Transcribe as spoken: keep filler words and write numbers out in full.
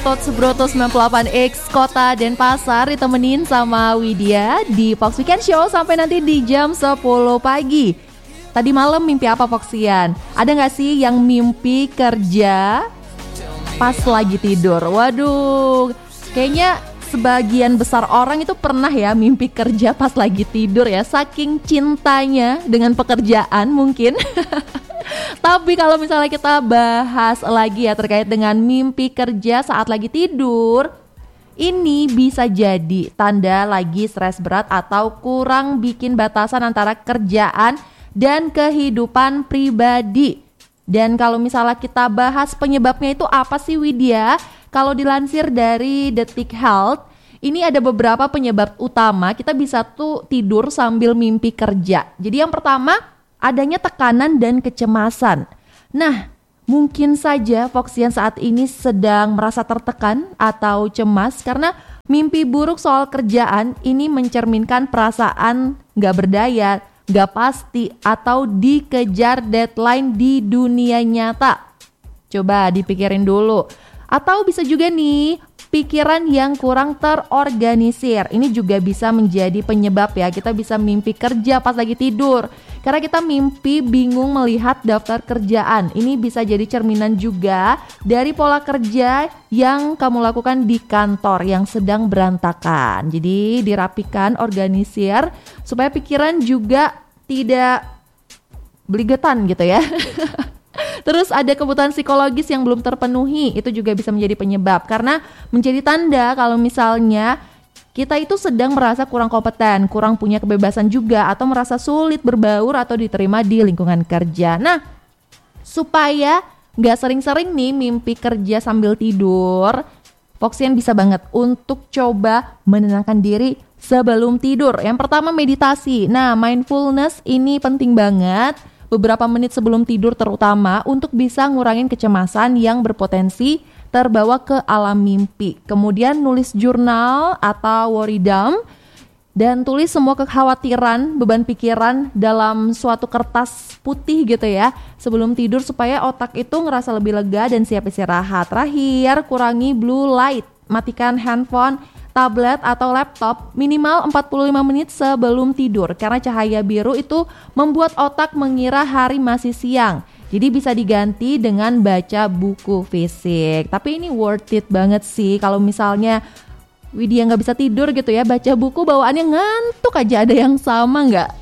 Tots Broto sembilan puluh delapan X Kota Denpasar ditemenin sama Widya di Fox Weekend Show sampai nanti di jam sepuluh pagi. Tadi malam mimpi apa Foxian? Ada gak sih yang mimpi kerja pas lagi tidur? Waduh, kayaknya sebagian besar orang itu pernah ya mimpi kerja pas lagi tidur ya. Saking cintanya dengan pekerjaan mungkin. Tapi kalau misalnya kita bahas lagi ya terkait dengan mimpi kerja saat lagi tidur, ini bisa jadi tanda lagi stres berat atau kurang bikin batasan antara kerjaan dan kehidupan pribadi. Dan kalau misalnya kita bahas penyebabnya itu apa sih Widya? Kalau dilansir dari Detik Health, ini ada beberapa penyebab utama kita bisa tuh tidur sambil mimpi kerja. Jadi yang pertama, adanya tekanan dan kecemasan. Nah, mungkin saja Foxian saat ini sedang merasa tertekan atau cemas karena mimpi buruk soal kerjaan ini mencerminkan perasaan gak berdaya, gak pasti, atau dikejar deadline di dunia nyata. Coba dipikirin dulu. Atau bisa juga nih, pikiran yang kurang terorganisir. Ini juga bisa menjadi penyebab ya, kita bisa mimpi kerja pas lagi tidur. Karena kita mimpi bingung melihat daftar kerjaan. Ini bisa jadi cerminan juga dari pola kerja yang kamu lakukan di kantor yang sedang berantakan. Jadi dirapikan, organisir, supaya pikiran juga tidak beligetan gitu ya. Terus ada kebutuhan psikologis yang belum terpenuhi, itu juga bisa menjadi penyebab. Karena menjadi tanda kalau misalnya kita itu sedang merasa kurang kompeten, kurang punya kebebasan juga, atau merasa sulit berbaur atau diterima di lingkungan kerja. Nah, supaya gak sering-sering nih mimpi kerja sambil tidur, Foxian bisa banget untuk coba menenangkan diri sebelum tidur. Yang pertama meditasi. Nah, mindfulness ini penting banget beberapa menit sebelum tidur terutama untuk bisa ngurangin kecemasan yang berpotensi terbawa ke alam mimpi. Kemudian nulis jurnal atau worry dump dan tulis semua kekhawatiran, beban pikiran dalam suatu kertas putih gitu ya sebelum tidur supaya otak itu ngerasa lebih lega dan siap istirahat. Terakhir, kurangi blue light, matikan handphone, tablet atau laptop minimal empat puluh lima menit sebelum tidur karena cahaya biru itu membuat otak mengira hari masih siang. Jadi bisa diganti dengan baca buku fisik. Tapi ini worth it banget sih kalau misalnya Widya nggak bisa tidur gitu ya, baca buku bawaannya ngantuk aja. Ada yang sama nggak?